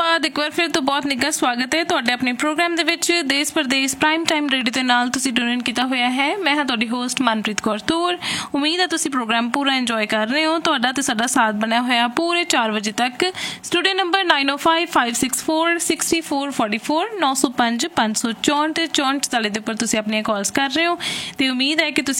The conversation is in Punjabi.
ਬਾਅਦ ਇੱਕ ਵਾਰ ਫਿਰ ਤੋਂ ਬਹੁਤ ਨਿੱਘਾ ਸਵਾਗਤ ਹੈ ਤੁਹਾਡੇ ਆਪਣੇ ਪ੍ਰੋਗਰਾਮ ਦੇ ਵਿੱਚ ਦੇਸ਼ ਪ੍ਰਦੇਸ਼ ਪ੍ਰਾਈਮ ਟਾਈਮ ਰੇਡੀਓ ਦੇ ਨਾਲ ਤੁਸੀਂ ਟਿਊਨ ਕੀਤਾ ਹੋਇਆ ਹੈ। ਮੈਂ ਹਾਂ ਤੁਹਾਡੀ ਹੋਸਟ ਮਨਪ੍ਰੀਤ ਕੌਰ ਤੂਰ। ਉਮੀਦ ਹੈ ਤੁਸੀਂ ਪ੍ਰੋਗਰਾਮ ਪੂਰਾ ਇੰਜੋਏ ਕਰ ਰਹੇ ਹੋ। ਤੁਹਾਡਾ ਤੇ ਸਾਡਾ ਸਾਥ ਬਣਿਆ ਹੋਇਆ ਪੂਰੇ 4 ਵਜੇ ਤੱਕ। ਸਟੂਡੀਓ ਨੰਬਰ 9055646444 905 564 ਤੇ 64 ਦੇ ਉੱਪਰ ਤੁਸੀਂ ਆਪਣੀਆਂ ਕਾਲਸ ਕਰ ਰਹੇ ਹੋ ਤੇ ਉਮੀਦ ਹੈ ਕਿ ਤੁਸੀਂ